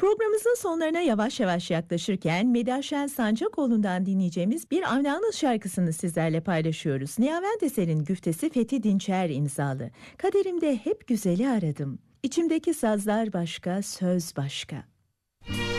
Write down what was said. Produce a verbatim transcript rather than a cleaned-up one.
Programımızın sonlarına yavaş yavaş yaklaşırken Medyaşen Sancakoğlu'ndan dinleyeceğimiz bir Avni Anıl şarkısını sizlerle paylaşıyoruz. Nihavent Eser'in güftesi Fethi Dinçer imzalı. Kaderimde hep güzeli aradım. İçimdeki sazlar başka, söz başka.